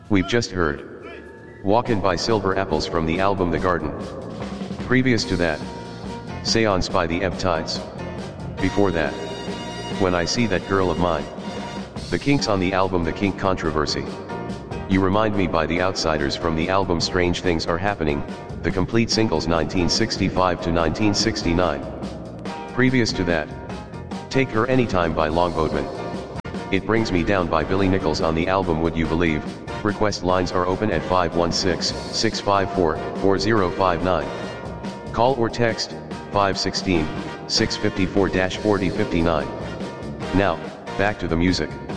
We've just heard Walkin' by Silver Apples from the album The Garden. Previous to that, Seance by the Ebb Tides. Before that, When I See That Girl of Mine. The Kinks on the album The Kink Controversy. You Remind Me by The Outsiders from the album Strange Things Are Happening, the complete singles 1965 to 1969. Previous to that, Take Her Anytime by Longboatman. It Brings Me Down by Billy Nichols on the album Would You Believe. Request lines are open at 516-654-4059. Call or text 516-654-4059. Now, back to the music.